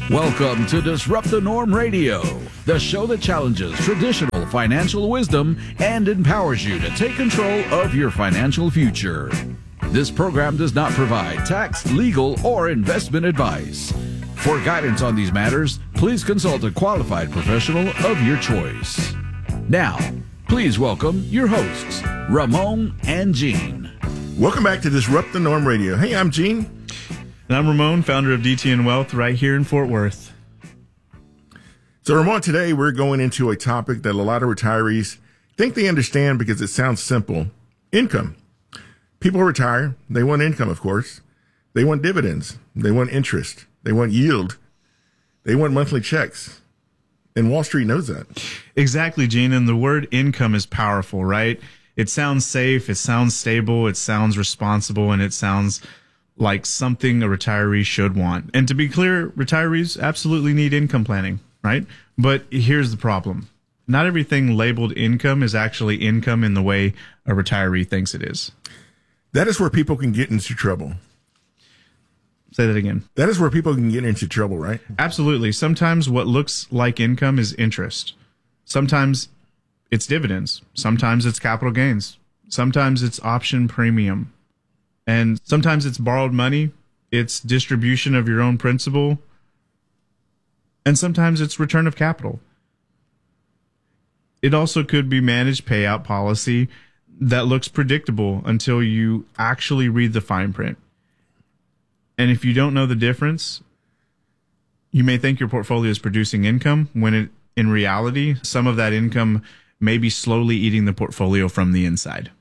Welcome to Disrupt the Norm Radio, the show that challenges traditional financial wisdom and empowers you to take control of your financial future. This program does not provide tax, legal, or investment advice. For guidance on these matters, please consult a qualified professional of your choice. Now, please welcome your hosts, Ramon and Gene. Welcome back to Disrupt the Norm Radio. Hey, I'm Gene. And I'm Ramon, founder of DTN Wealth right here in Fort Worth. So, Ramon, today we're going into a topic that a lot of retirees think they understand because it sounds simple. Income. People retire. They want income, of course. They want dividends. They want interest. They want yield. They want monthly checks. And Wall Street knows that. Exactly, Gene. And the word income is powerful, right? It sounds safe. It sounds stable. It sounds responsible. And it sounds like something a retiree should want. And to be clear, retirees absolutely need income planning, right? But here's the problem. Not everything labeled income is actually income in the way a retiree thinks it is. That is where people can get into trouble. Say that again. That is where people can get into trouble, right? Absolutely. Sometimes what looks like income is interest. Sometimes it's dividends. Sometimes it's capital gains. Sometimes it's option premium. And sometimes it's borrowed money, it's distribution of your own principal, and sometimes it's return of capital. It also could be managed payout policy that looks predictable until you actually read the fine print. And if you don't know the difference, you may think your portfolio is producing income when in reality, some of that income may be slowly eating the portfolio from the inside.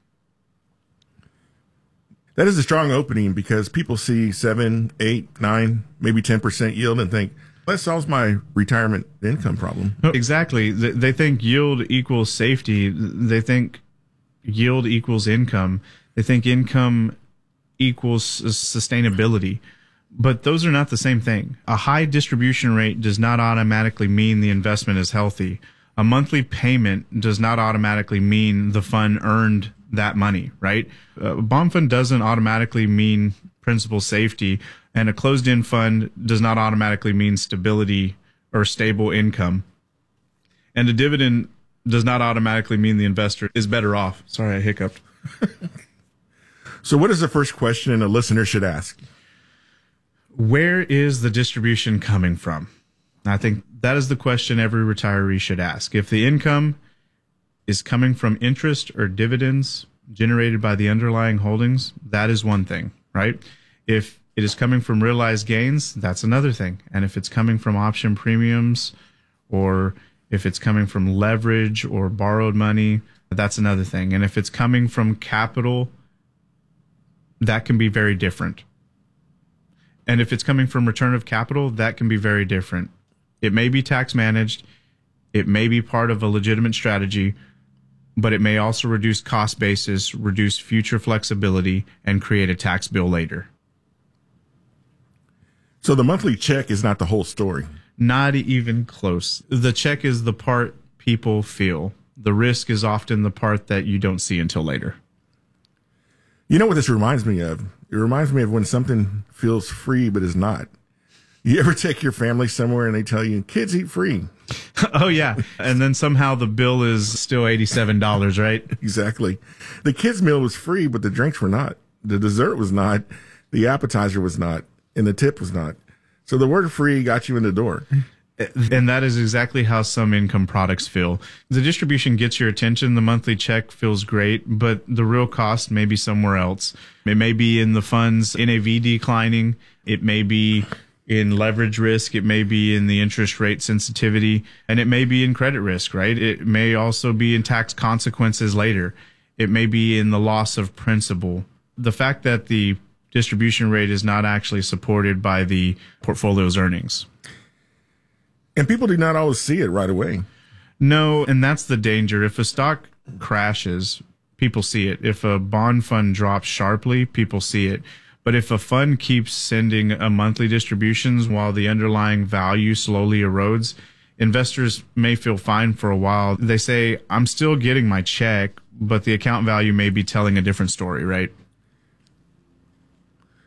That is a strong opening because people see 7, 8, 9, maybe 10% yield and think, that solves my retirement income problem. Exactly. They think yield equals safety. They think yield equals income. They think income equals sustainability. But those are not the same thing. A high distribution rate does not automatically mean the investment is healthy. A monthly payment does not automatically mean the fund earned that money, right? A bond fund doesn't automatically mean principal safety, and a closed-end fund does not automatically mean stability or stable income. And a dividend does not automatically mean the investor is better off. Sorry, I hiccuped. So what is the first question a listener should ask? Where is the distribution coming from? I think that is the question every retiree should ask. If the income is coming from interest or dividends generated by the underlying holdings, that is one thing, right? If it is coming from realized gains, that's another thing. And if it's coming from option premiums, or if it's coming from leverage or borrowed money, that's another thing. And if it's coming from capital, that can be very different. And if it's coming from return of capital, that can be very different. It may be tax managed, it may be part of a legitimate strategy, but it may also reduce cost basis, reduce future flexibility, and create a tax bill later. So the monthly check is not the whole story. Not even close. The check is the part people feel. The risk is often the part that you don't see until later. You know what this reminds me of? It reminds me of when something feels free but is not. You ever take your family somewhere and they tell you, kids eat free? Oh, yeah. And then somehow the bill is still $87, right? Exactly. The kids' meal was free, but the drinks were not. The dessert was not. The appetizer was not. And the tip was not. So the word free got you in the door. And that is exactly how some income products feel. The distribution gets your attention. The monthly check feels great, but the real cost may be somewhere else. It may be in the fund's NAV declining. It may be in leverage risk. It may be in the interest rate sensitivity, and it may be in credit risk, right? It may also be in tax consequences later. It may be in the loss of principal. The fact that the distribution rate is not actually supported by the portfolio's earnings. And people do not always see it right away. No, and that's the danger. If a stock crashes, people see it. If a bond fund drops sharply, people see it. But if a fund keeps sending a monthly distributions while the underlying value slowly erodes, investors may feel fine for a while. They say, I'm still getting my check, but the account value may be telling a different story, right?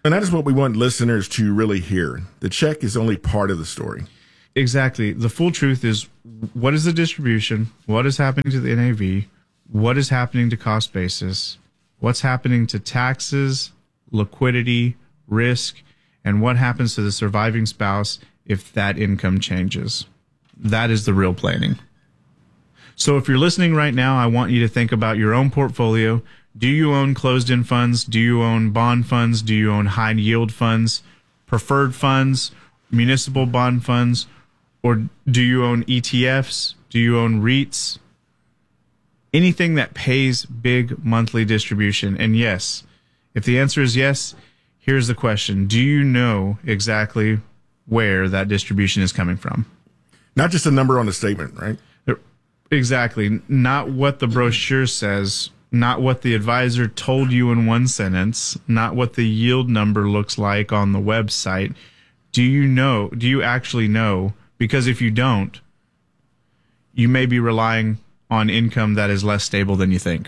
And that is what we want listeners to really hear. The check is only part of the story. Exactly. The full truth is, what is the distribution? What is happening to the NAV? What is happening to cost basis? What's happening to taxes, liquidity, risk, and what happens to the surviving spouse if that income changes? That is the real planning. So if you're listening right now, I want you to think about your own portfolio. Do you own closed-end funds? Do you own bond funds? Do you own high-yield funds, preferred funds, municipal bond funds? Or do you own ETFs? Do you own REITs? Anything that pays big monthly distribution. And yes, if the answer is yes, here's the question. Do you know exactly where that distribution is coming from? Not just a number on a statement, right? Exactly. Not what the brochure says, not what the advisor told you in one sentence, not what the yield number looks like on the website. Do you actually know? Because if you don't, you may be relying on income that is less stable than you think.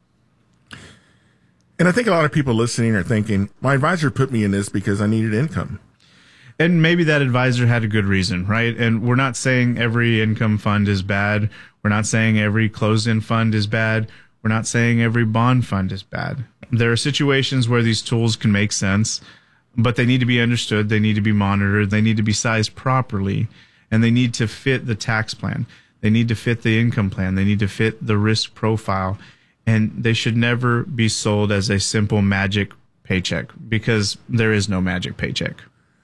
And I think a lot of people listening are thinking, my advisor put me in this because I needed income. And maybe that advisor had a good reason, right? And we're not saying every income fund is bad. We're not saying every closed-end fund is bad. We're not saying every bond fund is bad. There are situations where these tools can make sense, but they need to be understood. They need to be monitored. They need to be sized properly, and they need to fit the tax plan. They need to fit the income plan. They need to fit the risk profile, and they should never be sold as a simple magic paycheck, because there is no magic paycheck.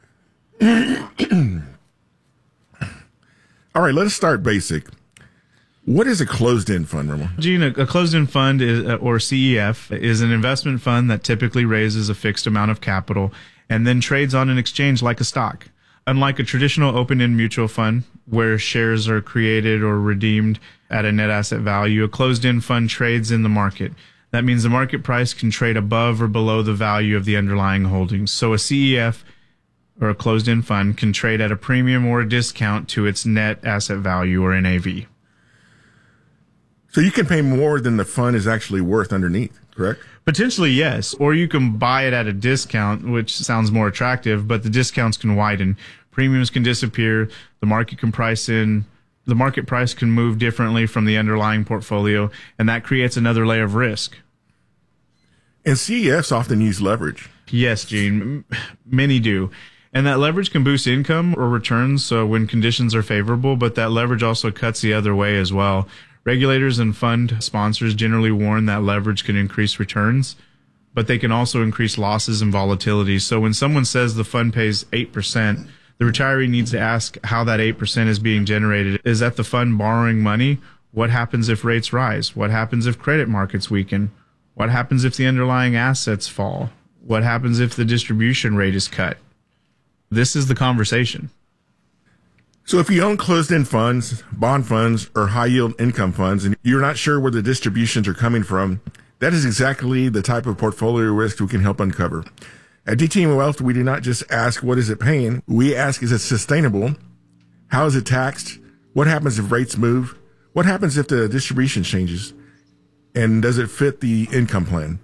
All right, let us start basic. What is a closed-end fund, Ramon? Gene, a closed-end fund or CEF is an investment fund that typically raises a fixed amount of capital and then trades on an exchange like a stock. Unlike a traditional open-end mutual fund where shares are created or redeemed at a net asset value, a closed-end fund trades in the market. That means the market price can trade above or below the value of the underlying holdings. So a CEF or a closed-end fund can trade at a premium or a discount to its net asset value or NAV. So you can pay more than the fund is actually worth underneath, correct? Potentially, yes. Or you can buy it at a discount, which sounds more attractive, but the discounts can widen. Premiums can disappear. The market can price in. The market price can move differently from the underlying portfolio, and that creates another layer of risk. And CEFs often use leverage. Yes, Gene. Many do. And that leverage can boost income or returns when conditions are favorable, but that leverage also cuts the other way as well. Regulators and fund sponsors generally warn that leverage can increase returns, but they can also increase losses and volatility. So when someone says the fund pays 8%, the retiree needs to ask how that 8% is being generated. Is that the fund borrowing money? What happens if rates rise? What happens if credit markets weaken? What happens if the underlying assets fall? What happens if the distribution rate is cut? This is the conversation. So if you own closed-end funds, bond funds, or high-yield income funds, and you're not sure where the distributions are coming from, that is exactly the type of portfolio risk we can help uncover. At DTN Wealth, we do not just ask, what is it paying? We ask, is it sustainable? How is it taxed? What happens if rates move? What happens if the distribution changes? And does it fit the income plan?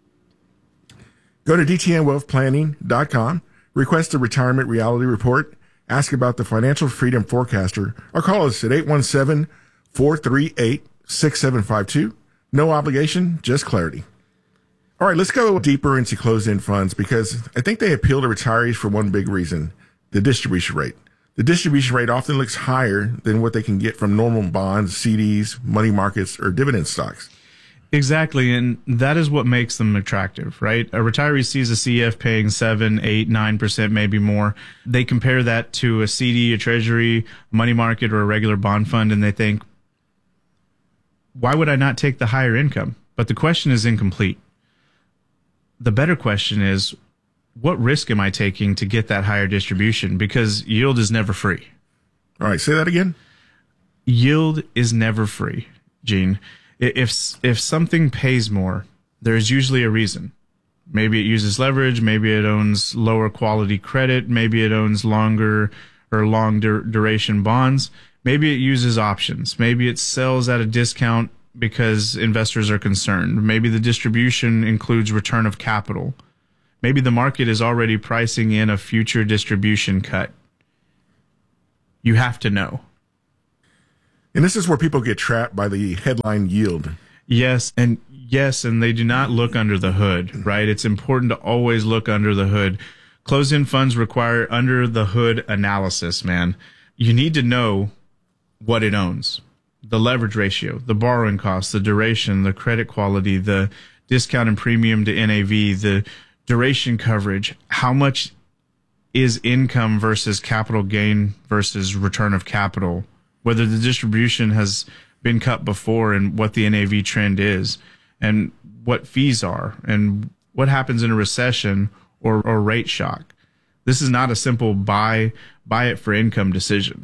Go to DTNWealthPlanning.com, request a retirement reality report, ask about the Financial Freedom Forecaster, or call us at 817-438-6752. No obligation, just clarity. All right, let's go deeper into closed-end funds because I think they appeal to retirees for one big reason, the distribution rate. The distribution rate often looks higher than what they can get from normal bonds, CDs, money markets, or dividend stocks. Exactly, and that is what makes them attractive, right? A retiree sees a CF paying 7, 8, 9%, maybe more. They compare that to a CD, a treasury, a money market, or a regular bond fund, and they think, why would I not take the higher income? But the question is incomplete. The better question is, what risk am I taking to get that higher distribution? Because yield is never free. All right, say that again. Yield is never free, Gene. If something pays more, there's usually a reason. Maybe it uses leverage, maybe it owns lower quality credit, maybe it owns longer or long duration bonds, maybe it uses options, maybe it sells at a discount because investors are concerned, maybe the distribution includes return of capital, Maybe the market is already pricing in a future distribution cut. You have to know. And this is where people get trapped by the headline yield. Yes, and they do not look under the hood, right? It's important to always look under the hood. Closed-end funds require under the hood analysis, man. You need to know what it owns. The leverage ratio, the borrowing cost, the duration, the credit quality, the discount and premium to NAV, the duration coverage, how much is income versus capital gain versus return of capital, whether the distribution has been cut before and what the NAV trend is, and what fees are, and what happens in a recession or rate shock. This is not a simple buy it for income decision.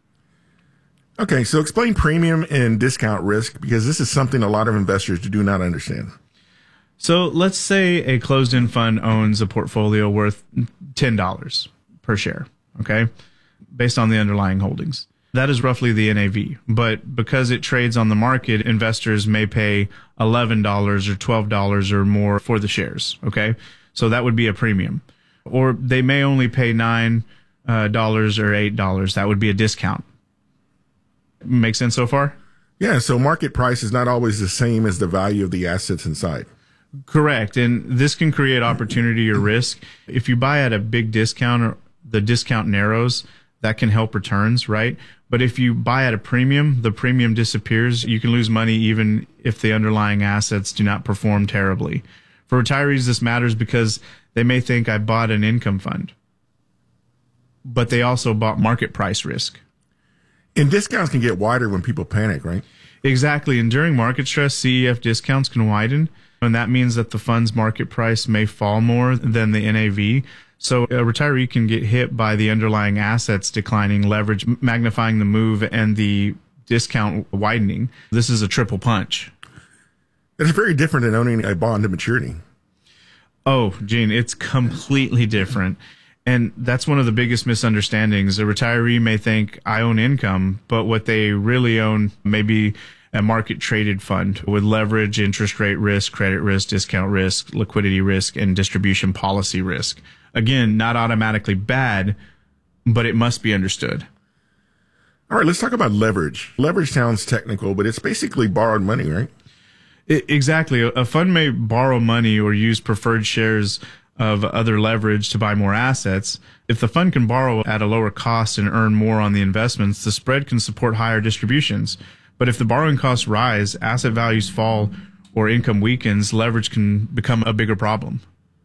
Okay, so explain premium and discount risk, because this is something a lot of investors do not understand. So let's say a closed-end fund owns a portfolio worth $10 per share, okay, based on the underlying holdings. That is roughly the NAV. But because it trades on the market, investors may pay $11 or $12 or more for the shares, okay? So that would be a premium. Or they may only pay $9 or $8. That would be a discount. Make sense so far? Yeah, so market price is not always the same as the value of the assets inside. Correct. And this can create opportunity or risk. If you buy at a big discount or the discount narrows, that can help returns, right? But if you buy at a premium, the premium disappears. You can lose money even if the underlying assets do not perform terribly. For retirees, this matters because they may think I bought an income fund, but they also bought market price risk. And discounts can get wider when people panic, right? Exactly. And during market stress, CEF discounts can widen. And that means that the fund's market price may fall more than the NAV. So a retiree can get hit by the underlying assets declining, leverage magnifying the move, and the discount widening. This is a triple punch. It's very different than owning a bond to maturity. Oh, Gene, it's completely different. And that's one of the biggest misunderstandings. A retiree may think I own income, but what they really own may be a market traded fund with leverage, interest rate risk, credit risk, discount risk, liquidity risk, and distribution policy risk. Again, not automatically bad, but it must be understood. All right, let's talk about leverage. Leverage sounds technical, but it's basically borrowed money, right? Exactly. A fund may borrow money or use preferred shares of other leverage to buy more assets. If the fund can borrow at a lower cost and earn more on the investments, the spread can support higher distributions. But if the borrowing costs rise, asset values fall, or income weakens, leverage can become a bigger problem.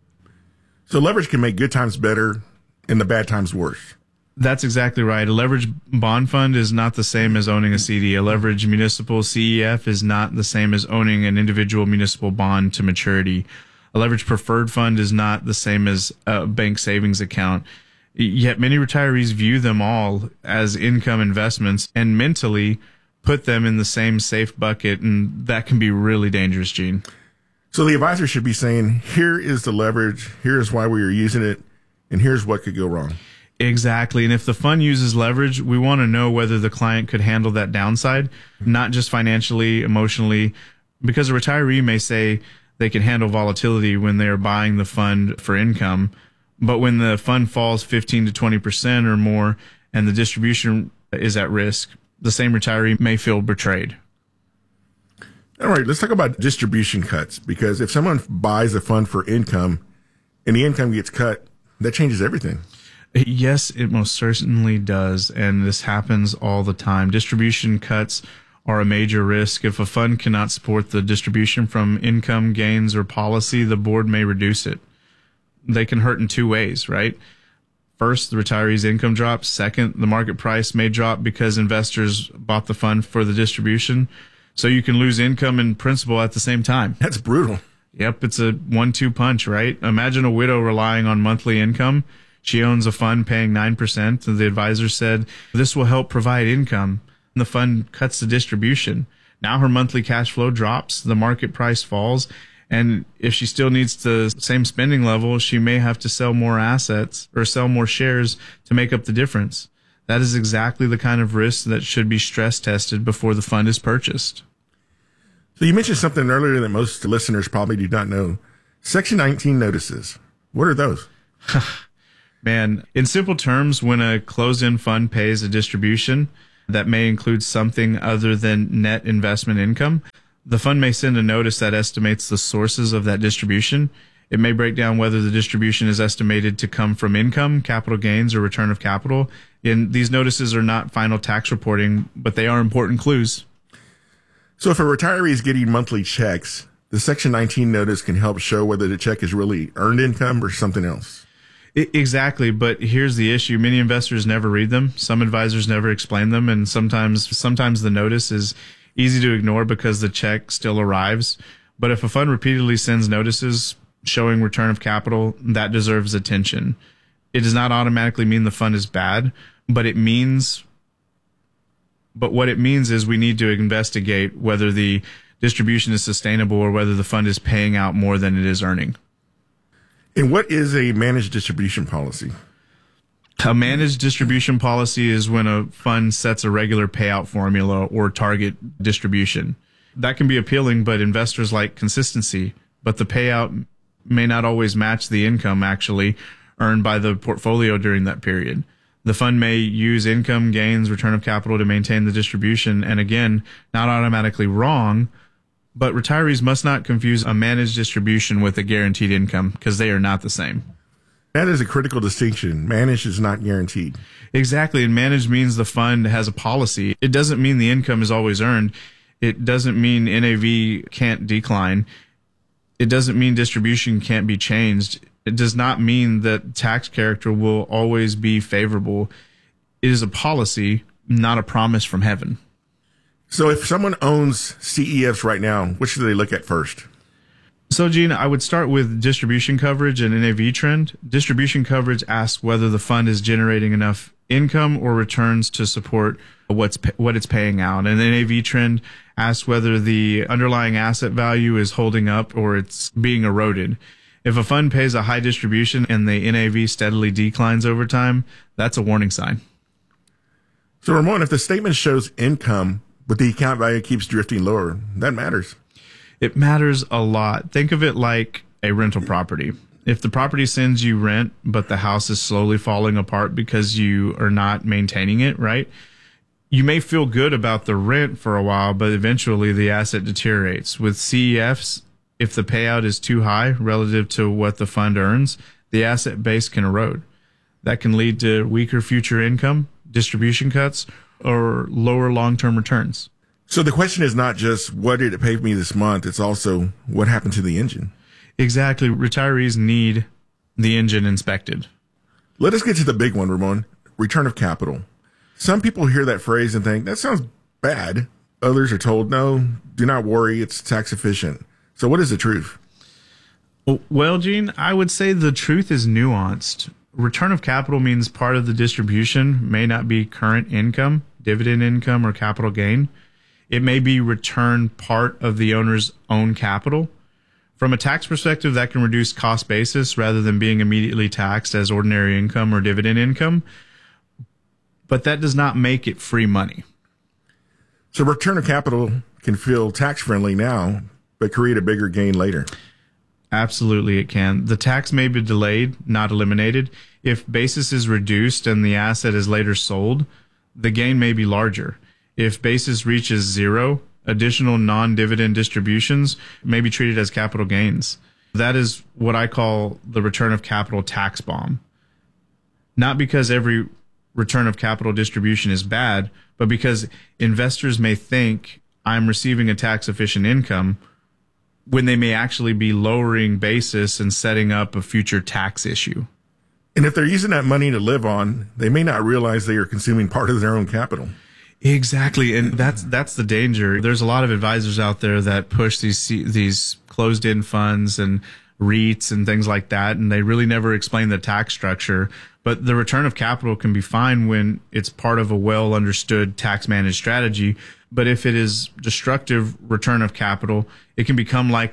So leverage can make good times better and the bad times worse. That's exactly right. A leveraged bond fund is not the same as owning a CD. A leveraged municipal CEF is not the same as owning an individual municipal bond to maturity. A leveraged preferred fund is not the same as a bank savings account. Yet many retirees view them all as income investments and mentally put them in the same safe bucket, and that can be really dangerous, Gene. So the advisor should be saying, here is the leverage, here's why we are using it, and here's what could go wrong. Exactly. And if the fund uses leverage, we want to know whether the client could handle that downside, not just financially, emotionally, because a retiree may say they can handle volatility when they are buying the fund for income. But when the fund falls 15 to 20% or more and the distribution is at risk, the same retiree may feel betrayed. All right, let's talk about distribution cuts, because if someone buys a fund for income and the income gets cut, that changes everything. Yes, it most certainly does. And this happens all the time. Distribution cuts are a major risk. If a fund cannot support the distribution from income gains or policy, the board may reduce it. They can hurt in two ways, right? First, the retiree's income drops. Second, the market price may drop because investors bought the fund for the distribution. So you can lose income and principal at the same time. That's brutal. Yep, it's a 1-2 punch, right? Imagine a widow relying on monthly income. She owns a fund paying 9%. The advisor said, this will help provide income. And the fund cuts the distribution. Now her monthly cash flow drops. The market price falls. And if she still needs the same spending level, she may have to sell more assets or sell more shares to make up the difference. That is exactly the kind of risk that should be stress tested before the fund is purchased. So you mentioned something earlier that most listeners probably do not know. Section 19 notices. What are those? Man, in simple terms, when a closed-end fund pays a distribution that may include something other than net investment income, the fund may send a notice that estimates the sources of that distribution. It may break down whether the distribution is estimated to come from income, capital gains, or return of capital. And these notices are not final tax reporting, but they are important clues. So if a retiree is getting monthly checks, the Section 19 notice can help show whether the check is really earned income or something else. Exactly, but here's the issue. Many investors never read them. Some advisors never explain them, and sometimes the notice is easy to ignore because the check still arrives. But if a fund repeatedly sends notices showing return of capital, that deserves attention. It does not automatically mean the fund is bad, but what it means is we need to investigate whether the distribution is sustainable or whether the fund is paying out more than it is earning. And what is a managed distribution policy? A managed distribution policy is when a fund sets a regular payout formula or target distribution. That can be appealing, but investors like consistency. But the payout may not always match the income actually earned by the portfolio during that period. The fund may use income, gains, return of capital to maintain the distribution, and again, not automatically wrong, but retirees must not confuse a managed distribution with a guaranteed income because they are not the same. That is a critical distinction. Managed is not guaranteed. Exactly, and managed means the fund has a policy. It doesn't mean the income is always earned. It doesn't mean NAV can't decline. It doesn't mean distribution can't be changed. It does not mean that tax character will always be favorable. It is a policy, not a promise from heaven. So if someone owns CEFs right now, what should they look at first? So, Gene, I would start with distribution coverage and NAV trend. Distribution coverage asks whether the fund is generating enough income or returns to support what it's paying out. And the NAV trend asks whether the underlying asset value is holding up or it's being eroded. If a fund pays a high distribution and the NAV steadily declines over time, that's a warning sign. So, Ramon, if the statement shows income, but the account value keeps drifting lower, that matters. It matters a lot. Think of it like a rental property. If the property sends you rent, but the house is slowly falling apart because you are not maintaining it, right? You may feel good about the rent for a while, but eventually the asset deteriorates. With CEFs, if the payout is too high relative to what the fund earns, the asset base can erode. That can lead to weaker future income, distribution cuts, or lower long-term returns. So the question is not just what did it pay me this month, it's also what happened to the engine. Exactly. Retirees need the engine inspected. Let us get to the big one, Ramon, return of capital. Some people hear that phrase and think, that sounds bad. Others are told, no, do not worry, it's tax efficient. So what is the truth? Well, Gene, I would say the truth is nuanced. Return of capital means part of the distribution may not be current income, dividend income, or capital gain. It may be return part of the owner's own capital. From a tax perspective, that can reduce cost basis rather than being immediately taxed as ordinary income or dividend income. But that does not make it free money. So return of capital can feel tax friendly now, but create a bigger gain later. Absolutely, it can. The tax may be delayed, not eliminated. If basis is reduced and the asset is later sold, the gain may be larger. If basis reaches zero, additional non-dividend distributions may be treated as capital gains. That is what I call the return of capital tax bomb. Not because every return of capital distribution is bad, but because investors may think I'm receiving a tax-efficient income when they may actually be lowering basis and setting up a future tax issue. And if they're using that money to live on, they may not realize they are consuming part of their own capital. Exactly, and that's the danger. There's a lot of advisors out there that push these closed-end funds and REITs and things like that, and they really never explain the tax structure. But the return of capital can be fine when it's part of a well-understood tax-managed strategy. But if it is destructive return of capital, it can become like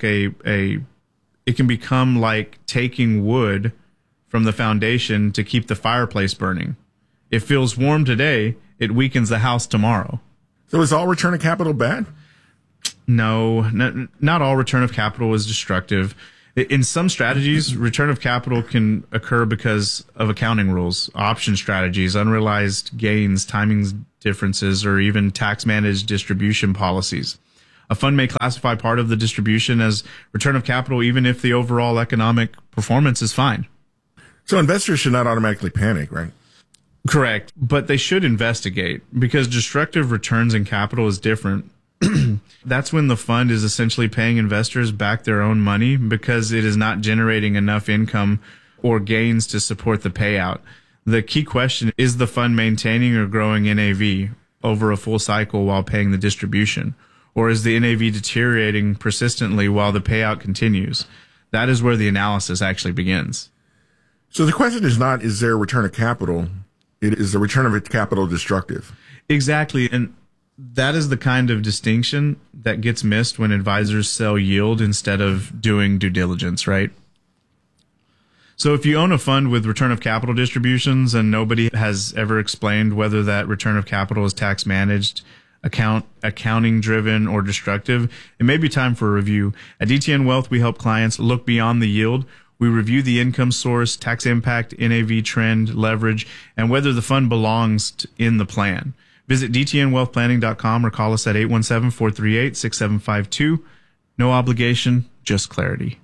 taking wood from the foundation to keep the fireplace burning. It feels warm today. It weakens the house tomorrow. So is all return of capital bad? No, not all return of capital is destructive. In some strategies, return of capital can occur because of accounting rules, option strategies, unrealized gains, timing differences, or even tax-managed distribution policies. A fund may classify part of the distribution as return of capital even if the overall economic performance is fine. So investors should not automatically panic, right? Correct. But they should investigate because destructive returns in capital is different. That's when the fund is essentially paying investors back their own money because it is not generating enough income or gains to support the payout. The key question is the fund maintaining or growing NAV over a full cycle while paying the distribution? Or is the NAV deteriorating persistently while the payout continues? That is where the analysis actually begins. So the question is not, is there a return of capital? It is the return of capital destructive. Exactly. And that is the kind of distinction that gets missed when advisors sell yield instead of doing due diligence, right? So if you own a fund with return of capital distributions and nobody has ever explained whether that return of capital is tax managed, accounting driven, or destructive, it may be time for a review. At DTN Wealth, we help clients look beyond the yield. We review the income source, tax impact, NAV trend, leverage, and whether the fund belongs in the plan. Visit dtnwealthplanning.com or call us at 817-438-6752. No obligation, just clarity.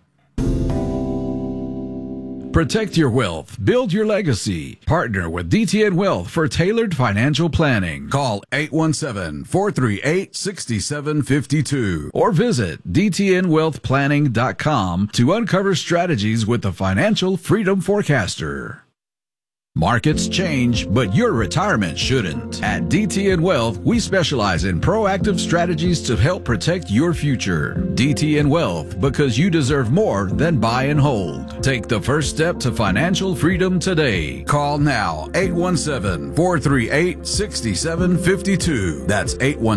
Protect your wealth. Build your legacy. Partner with DTN Wealth for tailored financial planning. Call 817-438-6752 or visit dtnwealthplanning.com to uncover strategies with the Financial Freedom Forecaster. Markets change, but your retirement shouldn't. At DTN Wealth, we specialize in proactive strategies to help protect your future. DTN Wealth, because you deserve more than buy and hold. Take the first step to financial freedom today. Call now, 817-438-6752. That's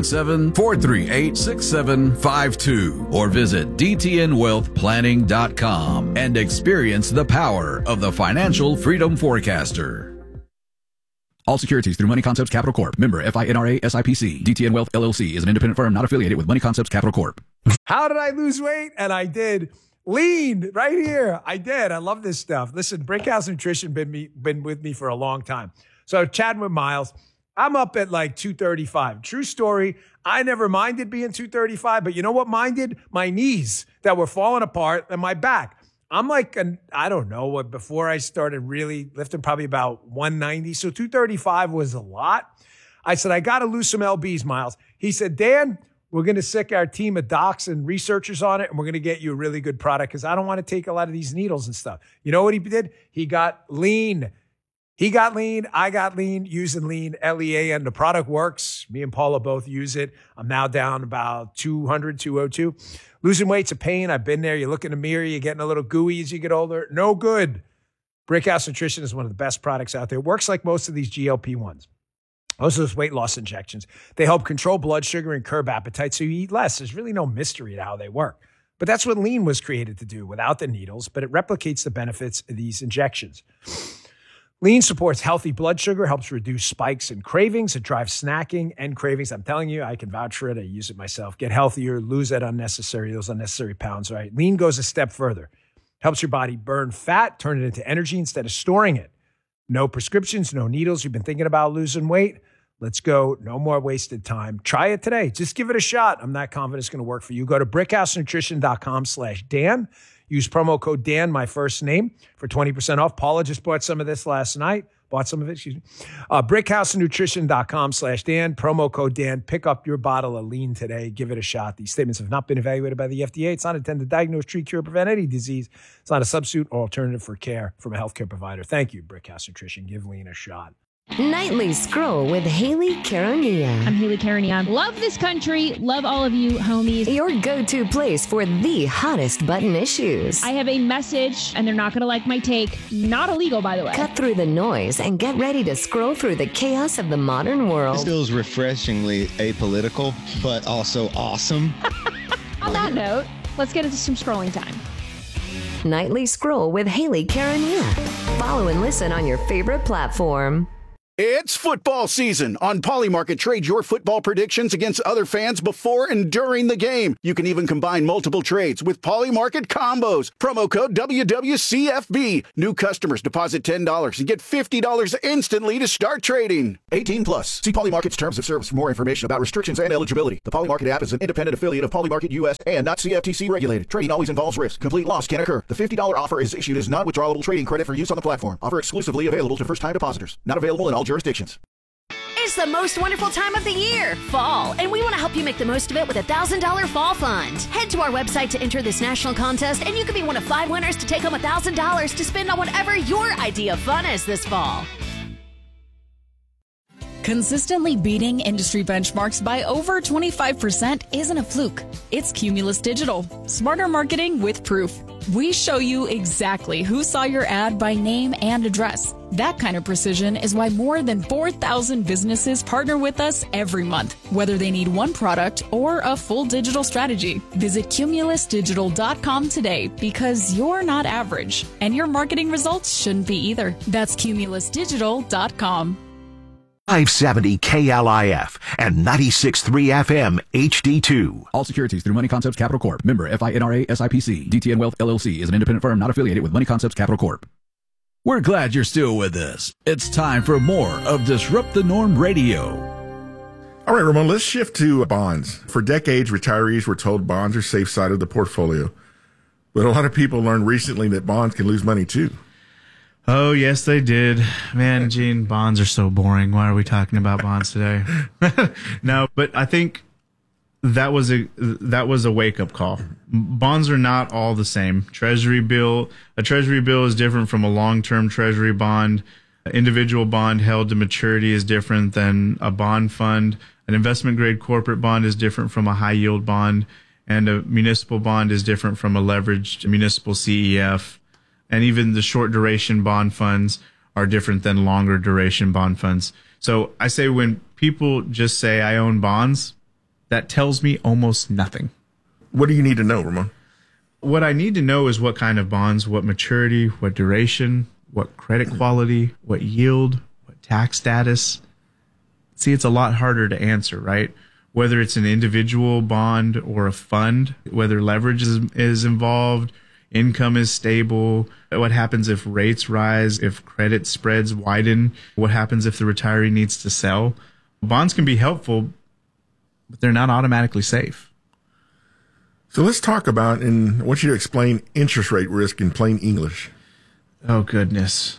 817-438-6752. Or visit dtnwealthplanning.com and experience the power of the Financial Freedom Forecaster. All securities through Money Concepts Capital Corp. Member FINRA SIPC. DTN Wealth LLC is an independent firm not affiliated with Money Concepts Capital Corp. How did I lose weight? And I did. Lean right here. I did. I love this stuff. Listen, Brickhouse Nutrition been with me for a long time. So chatting with Miles, I'm up at like 235. True story. I never minded being 235, but you know what minded? My knees that were falling apart and my back. I'm like, I don't know what, before I started really lifting, probably about 190. So 235 was a lot. I said, I got to lose some LBs, Miles. He said, Dan, we're going to sick our team of docs and researchers on it, and we're going to get you a really good product because I don't want to take a lot of these needles and stuff. You know what he did? He got lean. He got lean. I got lean, using lean, L-E-A-N. The product works. Me and Paula both use it. I'm now down about 200, 202. Losing weight's a pain. I've been there. You look in the mirror, you're getting a little gooey as you get older. No good. Brickhouse Nutrition is one of the best products out there. It works like most of these GLP-1s. Most of those weight loss injections. They help control blood sugar and curb appetite so you eat less. There's really no mystery to how they work. But that's what lean was created to do without the needles, but it replicates the benefits of these injections. Lean supports healthy blood sugar, helps reduce spikes and cravings. It drives snacking and cravings. I'm telling you, I can vouch for it. I use it myself. Get healthier, lose those unnecessary pounds, right? Lean goes a step further. Helps your body burn fat, turn it into energy instead of storing it. No prescriptions, no needles. You've been thinking about losing weight? Let's go. No more wasted time. Try it today. Just give it a shot. I'm not confident it's going to work for you. Go to brickhousenutrition.com/Dan. Use promo code Dan, my first name, for 20% off. Paula just bought some of this last night. Brickhousenutrition.com/Dan. Promo code Dan. Pick up your bottle of lean today. Give it a shot. These statements have not been evaluated by the FDA. It's not intended to diagnose, treat, cure, prevent any disease. It's not a substitute or alternative for care from a healthcare provider. Thank you, Brickhouse Nutrition. Give lean a shot. Nightly Scroll with Haley Caronia. I'm Haley Caronia. Love this country. Love all of you, homies. Your go-to place for the hottest button issues. I have a message, and they're not going to like my take. Not illegal, by the way. Cut through the noise and get ready to scroll through the chaos of the modern world. This feels refreshingly apolitical, but also awesome. On that note, let's get into some scrolling time. Nightly Scroll with Haley Caronia. Follow and listen on your favorite platform. It's football season. On Polymarket, trade your football predictions against other fans before and during the game. You can even combine multiple trades with Polymarket combos. Promo code WWCFB. New customers deposit $10 and get $50 instantly to start trading. 18 plus. See Polymarket's terms of service for more information about restrictions and eligibility. The Polymarket app is an independent affiliate of Polymarket US and not CFTC regulated. Trading always involves risk. Complete loss can occur. The $50 offer is issued as non-withdrawable trading credit for use on the platform. Offer exclusively available to first-time depositors. Not available in all jurisdictions. It's the most wonderful time of the year, fall, and we want to help you make the most of it with a $1,000 fall fund. Head to our website to enter this national contest, and you could be one of 5 winners to take home $1,000 to spend on whatever your idea of fun is this fall. Consistently beating industry benchmarks by over 25% isn't a fluke. It's Cumulus Digital. Smarter marketing with proof. We show you exactly who saw your ad by name and address. That kind of precision is why more than 4,000 businesses partner with us every month, whether they need one product or a full digital strategy. Visit cumulusdigital.com today because you're not average, and your marketing results shouldn't be either. That's cumulusdigital.com. 570 KLIF and 96.3 FM HD2. All securities through Money Concepts Capital Corp. Member FINRA SIPC. DTN Wealth LLC is an independent firm not affiliated with Money Concepts Capital Corp. We're glad you're still with us. It's time for more of Disrupt the Norm Radio. All right, Ramon, let's shift to bonds. For decades, retirees were told bonds are safe side of the portfolio. But a lot of people learned recently that bonds can lose money too. Oh, yes, they did. Man, Gene, bonds are so boring. Why are we talking about bonds today? No, but I think that was a wake-up call. Bonds are not all the same. A treasury bill is different from a long-term treasury bond. An individual bond held to maturity is different than a bond fund. An investment-grade corporate bond is different from a high-yield bond. And a municipal bond is different from a leveraged municipal CEF. And even the short duration bond funds are different than longer duration bond funds. So I say when people just say I own bonds, that tells me almost nothing. What do you need to know, Ramon? What I need to know is what kind of bonds, what maturity, what duration, what credit quality, what yield, what tax status. See, it's a lot harder to answer, right? Whether it's an individual bond or a fund, whether leverage is involved, income is stable, what happens if rates rise, if credit spreads widen, what happens if the retiree needs to sell. Bonds can be helpful, but they're not automatically safe. So let's talk about, and I want you to explain interest rate risk in plain English. Oh, goodness.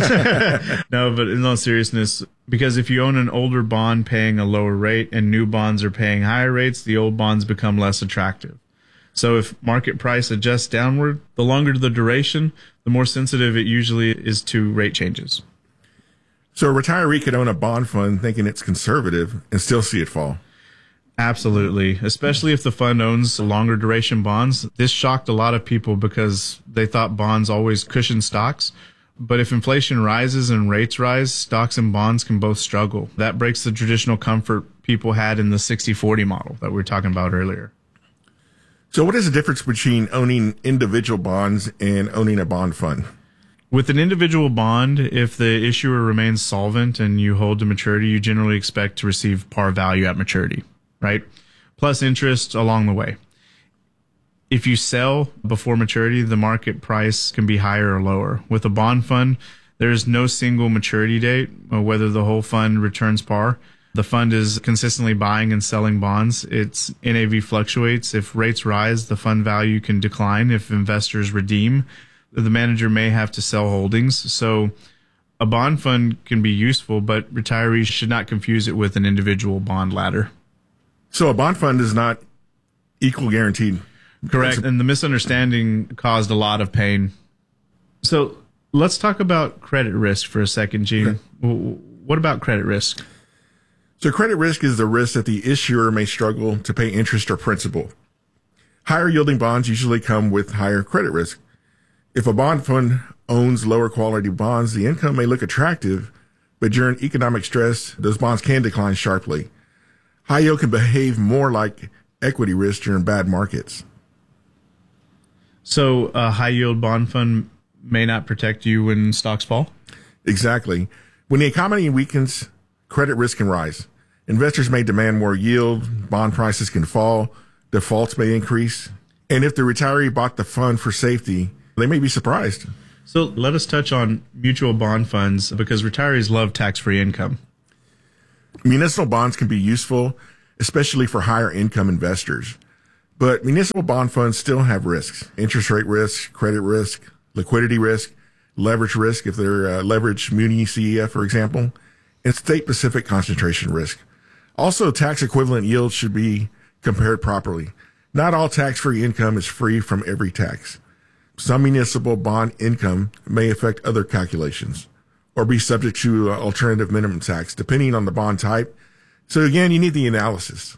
No, but in all seriousness, because if you own an older bond paying a lower rate and new bonds are paying higher rates, the old bonds become less attractive. So if market price adjusts downward, the longer the duration, the more sensitive it usually is to rate changes. So a retiree could own a bond fund thinking it's conservative and still see it fall. Absolutely, especially if the fund owns longer duration bonds. This shocked a lot of people because they thought bonds always cushion stocks. But if inflation rises and rates rise, stocks and bonds can both struggle. That breaks the traditional comfort people had in the 60-40 model that we were talking about earlier. So what is the difference between owning individual bonds and owning a bond fund? With an individual bond, if the issuer remains solvent and you hold to maturity, you generally expect to receive par value at maturity, right? Plus interest along the way. If you sell before maturity, the market price can be higher or lower. With a bond fund, there's no single maturity date, whether the whole fund returns par. The fund is consistently buying and selling bonds. Its NAV fluctuates. If rates rise, the fund value can decline. If investors redeem, the manager may have to sell holdings. So a bond fund can be useful, but retirees should not confuse it with an individual bond ladder. So a bond fund is not equal guaranteed. Correct. And the misunderstanding caused a lot of pain. So let's talk about credit risk for a second, Gene. Okay. What about credit risk? So credit risk is the risk that the issuer may struggle to pay interest or principal. Higher yielding bonds usually come with higher credit risk. If a bond fund owns lower quality bonds, the income may look attractive, but during economic stress, those bonds can decline sharply. High yield can behave more like equity risk during bad markets. So a high yield bond fund may not protect you when stocks fall? Exactly. When the economy weakens, credit risk can rise. Investors may demand more yield, bond prices can fall, defaults may increase. And if the retiree bought the fund for safety, they may be surprised. So let us touch on mutual bond funds because retirees love tax-free income. Municipal bonds can be useful, especially for higher income investors. But municipal bond funds still have risks: interest rate risk, credit risk, liquidity risk, leverage risk if they're leveraged muni CEF, for example, and state-specific concentration risk. Also, tax equivalent yields should be compared properly. Not all tax-free income is free from every tax. Some municipal bond income may affect other calculations or be subject to alternative minimum tax, depending on the bond type. So again, you need the analysis.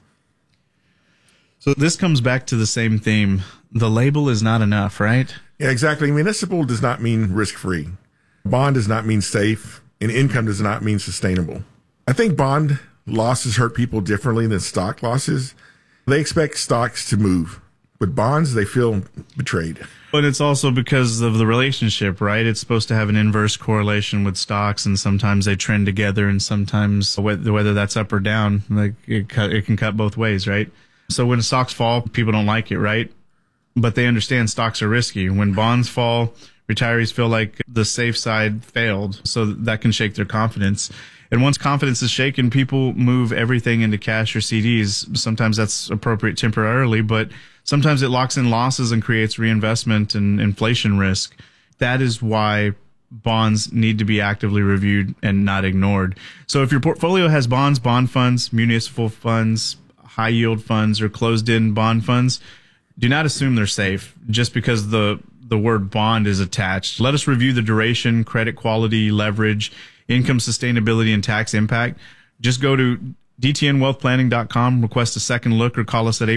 So this comes back to the same theme. The label is not enough, right? Yeah, exactly. Municipal does not mean risk-free. Bond does not mean safe, and income does not mean sustainable. I think bond losses hurt people differently than stock losses. They expect stocks to move. With bonds, they feel betrayed. But it's also because of the relationship, right? It's supposed to have an inverse correlation with stocks, and sometimes they trend together, and sometimes whether that's up or down, like it can cut both ways, right? So when stocks fall, people don't like it, right? But they understand stocks are risky. When bonds fall, retirees feel like the safe side failed, so that can shake their confidence. And once confidence is shaken, people move everything into cash or CDs. Sometimes that's appropriate temporarily, but sometimes it locks in losses and creates reinvestment and inflation risk. That is why bonds need to be actively reviewed and not ignored. So if your portfolio has bonds, bond funds, municipal funds, high yield funds, or closed-end bond funds, do not assume they're safe just because the word bond is attached. Let us review the duration, credit quality, leverage, income sustainability, and tax impact. Just go to dtnwealthplanning.com, request a second look, or call us at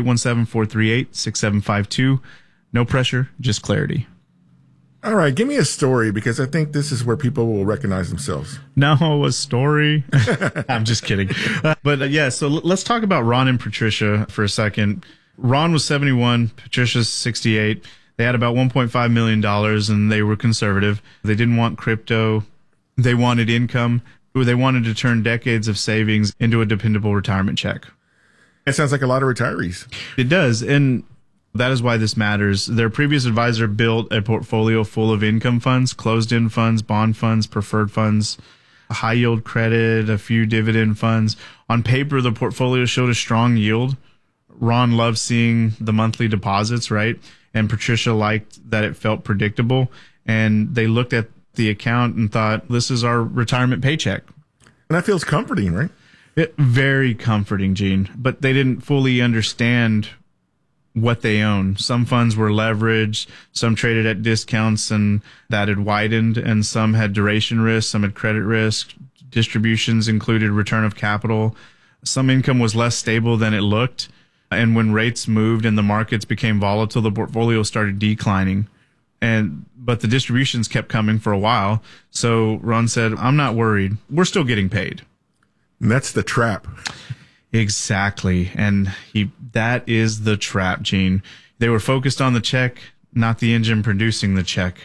817-438-6752. No pressure, just clarity. All right, give me a story, because I think this is where people will recognize themselves. No, a story? I'm just kidding. But so let's talk about Ron and Patricia for a second. Ron was 71, Patricia's 68. They had about $1.5 million, and they were conservative. They didn't want crypto. They wanted income. They wanted to turn decades of savings into a dependable retirement check. It sounds like a lot of retirees. It does, and that is why this matters. Their previous advisor built a portfolio full of income funds, closed-end funds, bond funds, preferred funds, high-yield credit, a few dividend funds. On paper, the portfolio showed a strong yield. Ron loved seeing the monthly deposits, right? And Patricia liked that it felt predictable. And they looked at the account and thought, this is our retirement paycheck. And that feels comforting, right? Very comforting, Gene. But they didn't fully understand what they own. Some funds were leveraged, some traded at discounts, and that had widened, and some had duration risk, some had credit risk. Distributions included return of capital. Some income was less stable than it looked. And when rates moved and the markets became volatile, the portfolio started declining. But the distributions kept coming for a while. So Ron said, I'm not worried. We're still getting paid. And that's the trap. Exactly. And that is the trap, Gene. They were focused on the check, not the engine producing the check.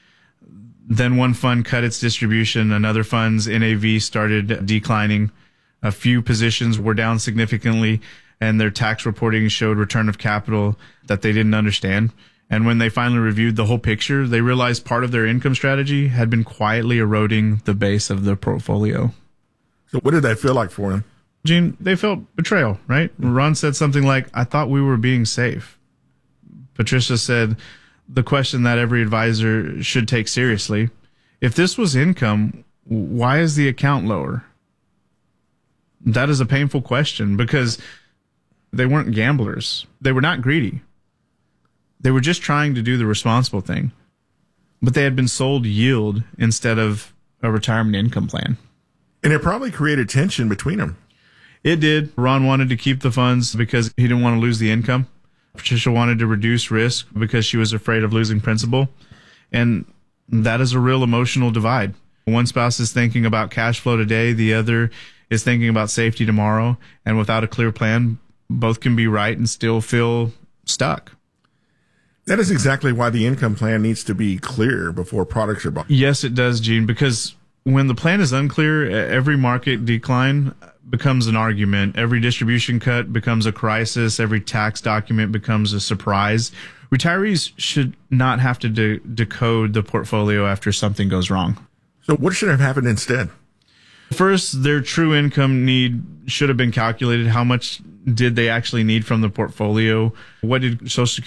Then one fund cut its distribution. Another fund's NAV started declining. A few positions were down significantly, and their tax reporting showed return of capital that they didn't understand. And when they finally reviewed the whole picture, they realized part of their income strategy had been quietly eroding the base of their portfolio. So what did that feel like for them? Gene, they felt betrayal, right? Ron said something like, I thought we were being safe. Patricia said, the question that every advisor should take seriously, if this was income, why is the account lower? That is a painful question because they weren't gamblers. They were not greedy. They were just trying to do the responsible thing. But they had been sold yield instead of a retirement income plan. And it probably created tension between them. It did. Ron wanted to keep the funds because he didn't want to lose the income. Patricia wanted to reduce risk because she was afraid of losing principal. And that is a real emotional divide. One spouse is thinking about cash flow today. The other is thinking about safety tomorrow. And without a clear plan, both can be right and still feel stuck. That is exactly why the income plan needs to be clear before products are bought. Yes, it does, Gene, because When the plan is unclear, every market decline becomes an argument. Every distribution cut becomes a crisis. Every tax document becomes a surprise. Retirees should not have to decode the portfolio after something goes wrong. So what should have happened instead? First, their true income need should have been calculated. How much did they actually need from the portfolio? What did Social Security